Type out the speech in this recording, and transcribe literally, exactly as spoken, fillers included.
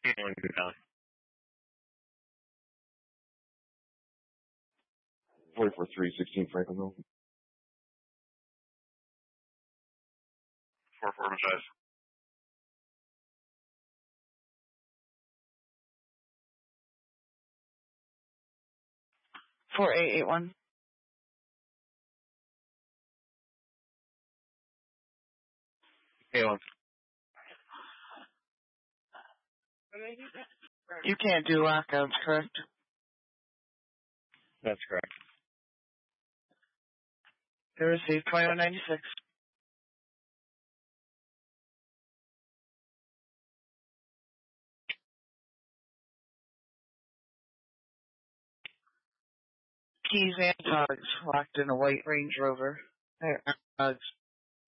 forty-four three, sixteen Franklinville. four four Machias. four eight eight one. eight one. You can't do lockouts, correct? That's correct. They received twenty-one ninety-six. Keys and Togs locked in a white Range Rover. There, Togs.